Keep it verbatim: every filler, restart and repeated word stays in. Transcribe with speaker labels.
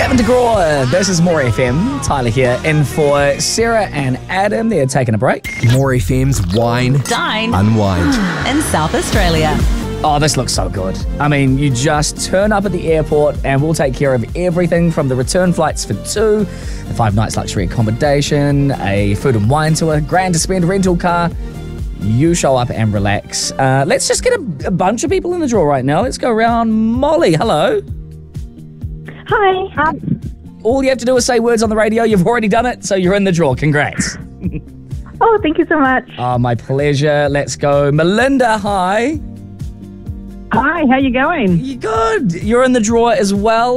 Speaker 1: Gavin DeGraw, this is More F M. Tyler here, in for Sarah and Adam. They're taking a break.
Speaker 2: More F M's Wine,
Speaker 3: Dine,
Speaker 2: Unwind.
Speaker 3: in South Australia.
Speaker 1: Oh, this looks so good. I mean, you just turn up at the airport and we'll take care of everything from the return flights for two, the five nights luxury accommodation, a food and wine tour, grand to spend rental car. You show up and relax. Uh, let's just get a, a bunch of people in the draw right now. Let's go around. Molly, hello.
Speaker 4: Hi. Um,
Speaker 1: All you have to do is say words on the radio. You've already done it, so you're in the draw. Congrats.
Speaker 4: oh, thank you so much.
Speaker 1: Oh, my pleasure. Let's go. Melinda, hi.
Speaker 4: Hi, how you going?
Speaker 1: You good? You're in the draw as well.